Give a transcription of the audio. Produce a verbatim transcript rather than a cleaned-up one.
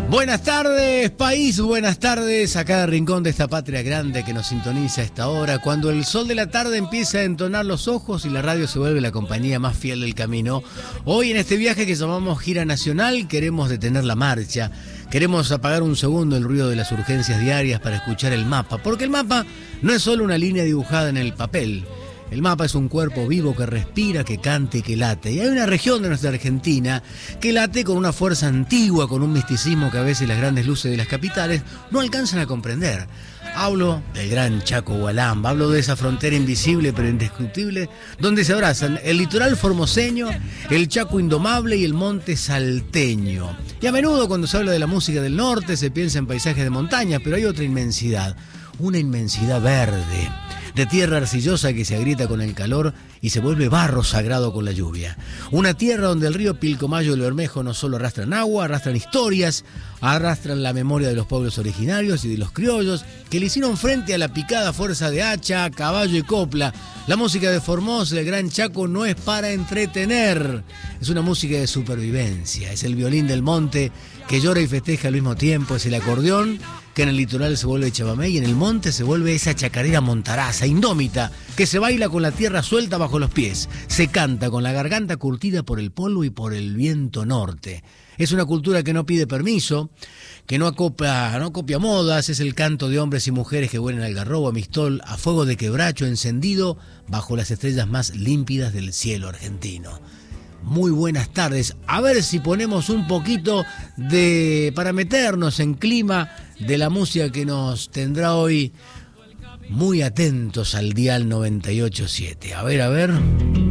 Buenas tardes, país, buenas tardes a cada rincón de esta patria grande que nos sintoniza a esta hora, cuando el sol de la tarde empieza a entonar los ojos y la radio se vuelve la compañía más fiel del camino. Hoy en este viaje que llamamos Gira Nacional queremos detener la marcha, queremos apagar un segundo el ruido de las urgencias diarias para escuchar el mapa, porque el mapa no es solo una línea dibujada en el papel. El mapa es un cuerpo vivo que respira, que canta y que late. Y hay una región de nuestra Argentina que late con una fuerza antigua, con un misticismo que a veces las grandes luces de las capitales no alcanzan a comprender. Hablo del gran Chaco Hualamba, hablo de esa frontera invisible pero indiscutible, donde se abrazan el litoral formoseño, el Chaco indomable y el monte salteño. Y a menudo cuando se habla de la música del norte se piensa en paisajes de montaña, pero hay otra inmensidad, una inmensidad verde, de tierra arcillosa que se agrieta con el calor y se vuelve barro sagrado con la lluvia. Una tierra donde el río Pilcomayo y el Bermejo no solo arrastran agua, arrastran historias, arrastran la memoria de los pueblos originarios y de los criollos que le hicieron frente a la picada fuerza de hacha, caballo y copla. La música de Formosa, el Gran Chaco, no es para entretener, es una música de supervivencia, es el violín del monte que llora y festeja al mismo tiempo, es el acordeón que en el litoral se vuelve chamamé y en el monte se vuelve esa chacarera montaraza, indómita, que se baila con la tierra suelta bajo los pies, se canta con la garganta curtida por el polvo y por el viento norte. Es una cultura que no pide permiso, que no acopia, no copia modas, es el canto de hombres y mujeres que huelen al garrobo, a mistol, a fuego de quebracho encendido bajo las estrellas más límpidas del cielo argentino. Muy buenas tardes. A ver si ponemos un poquito de... para meternos en clima de la música que nos tendrá hoy muy atentos al dial noventa y ocho punto siete. A ver, a ver...